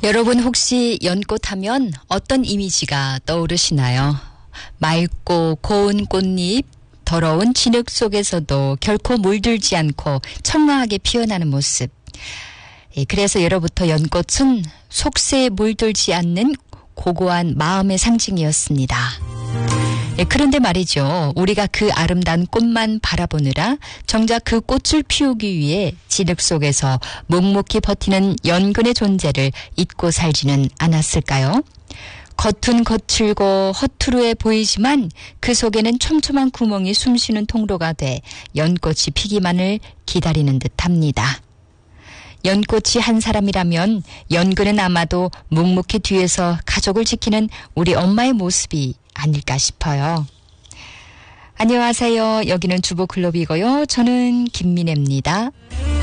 여러분 혹시 연꽃 하면 어떤 이미지가 떠오르시나요? 맑고 고운 꽃잎, 더러운 진흙 속에서도 결코 물들지 않고 청아하게 피어나는 모습. 그래서 예로부터 연꽃은 속세에 물들지 않는 고고한 마음의 상징이었습니다. 그런데 말이죠. 우리가 그 아름다운 꽃만 바라보느라 정작 그 꽃을 피우기 위해 진흙 속에서 묵묵히 버티는 연근의 존재를 잊고 살지는 않았을까요? 겉은 거칠고 허투루해 보이지만 그 속에는 촘촘한 구멍이 숨쉬는 통로가 돼 연꽃이 피기만을 기다리는 듯합니다. 연꽃이 한 사람이라면 연근은 아마도 묵묵히 뒤에서 가족을 지키는 우리 엄마의 모습이 아닐까 싶어요. 안녕하세요. 여기는 주부클럽이고요. 저는 김민혜입니다.